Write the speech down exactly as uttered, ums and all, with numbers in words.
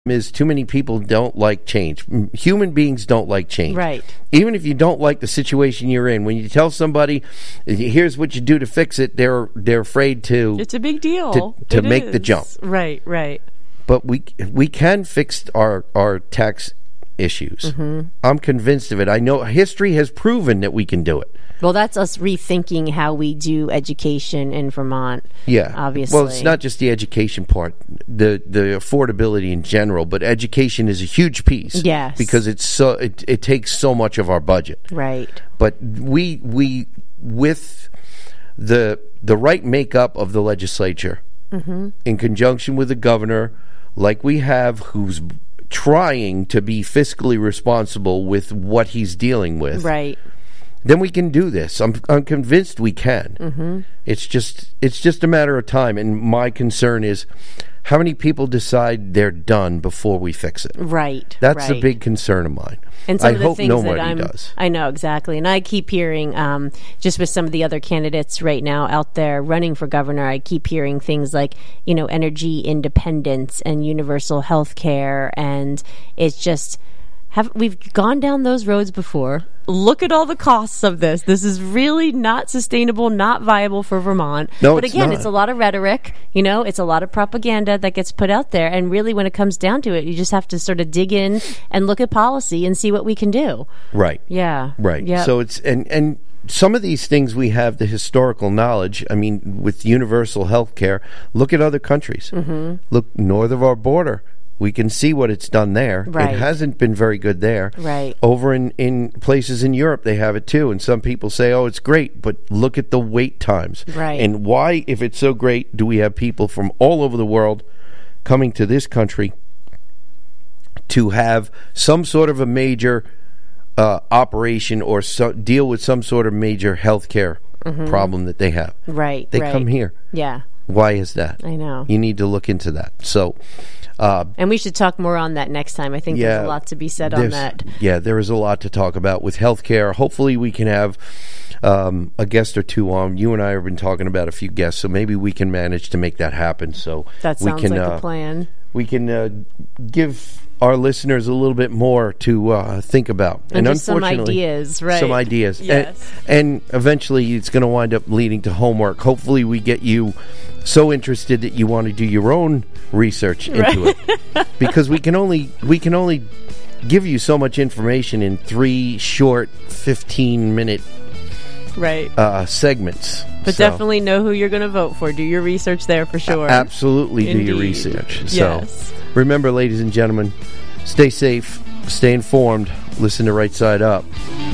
is too many people don't like change. Human beings don't like change. Right. Even if you don't like the situation you're in, when you tell somebody, here's what you do to fix it, they're they're afraid to. It's a big deal to, to it make is. the jump. Right, right. But we we can fix our our tax issues. Mm-hmm. I'm convinced of it. I know history has proven that we can do it. Well, that's us rethinking how we do education in Vermont. Yeah, obviously. Well, it's not just the education part, the the affordability in general, but education is a huge piece. Yes, because it's so it, it takes so much of our budget. Right. But we we with the the right makeup of the legislature, mm-hmm. in conjunction with the governor, like we have, who's trying to be fiscally responsible with what he's dealing with. Right. Then we can do this. I'm I'm convinced we can. Mm-hmm. It's just it's just a matter of time. And my concern is, how many people decide they're done before we fix it? Right. That's right. a big concern of mine. And some I of the hope things nobody that I'm, does. I know exactly, and I keep hearing, um, just with some of the other candidates right now out there running for governor, I keep hearing things like, you know, energy independence and universal health care, and it's just. Have we've gone down those roads before. Look at all the costs of this. This is really not sustainable, not viable for Vermont. No, but it's again, not. it's a lot of rhetoric, you know, it's a lot of propaganda that gets put out there. And really, when it comes down to it, you just have to sort of dig in and look at policy and see what we can do. Right. Yeah. Right. Yep. So it's and and some of these things we have the historical knowledge. I mean, with universal health care, look at other countries. Mm-hmm. Look north of our border. We can see what it's done there. Right. It hasn't been very good there. Right. Over in, in places in Europe, they have it too. And some people say, oh, it's great, but look at the wait times. Right. And why, if it's so great, do we have people from all over the world coming to this country to have some sort of a major uh, operation or so, deal with some sort of major health care mm-hmm. problem that they have? Right. They right. come here. Yeah. Why is that? I know. You need to look into that. So... Uh, and we should talk more on that next time. I think yeah, there's a lot to be said on that. Yeah, there is a lot to talk about with healthcare. Hopefully we can have um, a guest or two on. You and I have been talking about a few guests, so maybe we can manage to make that happen. So that sounds we can, like uh, a plan. We can uh, give our listeners a little bit more to uh, think about. And, and just some ideas, right? Some ideas. Yes. And, and eventually it's going to wind up leading to homework. Hopefully we get you so interested that you want to do your own research into right. it. Because we can only we can only give you so much information in three short fifteen minute right uh, segments. But so. Definitely know who you're going to vote for. Do your research there for sure. A- absolutely Indeed. Do your research. Yes. So remember, ladies and gentlemen, stay safe, stay informed, listen to Right Side Up.